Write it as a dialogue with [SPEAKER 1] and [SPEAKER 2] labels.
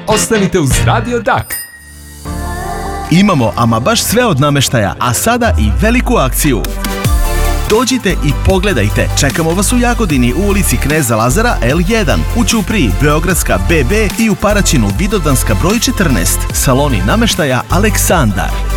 [SPEAKER 1] Ostanite uz Radio Dak.
[SPEAKER 2] Imamo ama baš sve od namještaja, a sada i veliku akciju. Dođite i pogledajte. Čekamo vas u Jagodini u ulici Kneza Lazara L1, u Ćupriji Beogradska BB i u Paraćinu Vidovdanska broj 14. Saloni namještaja Aleksandar.